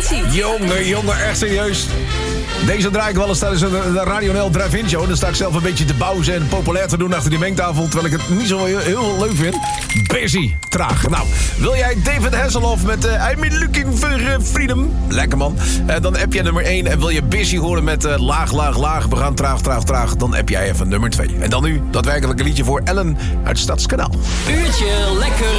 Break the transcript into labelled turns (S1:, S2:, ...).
S1: Definitie.
S2: Jongen, echt serieus. Deze draai ik wel eens tijdens de Radio NL Drive-In Show. Dan sta ik zelf een beetje te bouwen en populair te doen achter die mengtafel. Terwijl ik het niet zo heel leuk vind. Busy, traag. Nou, wil jij David Hasselhoff met I'm looking for freedom? Lekker man. Dan heb je nummer 1. En wil je Busy horen met laag. We gaan traag. Dan heb jij even nummer 2. En dan nu daadwerkelijk een liedje voor Ellen uit Stadskanaal.
S3: Uurtje lekker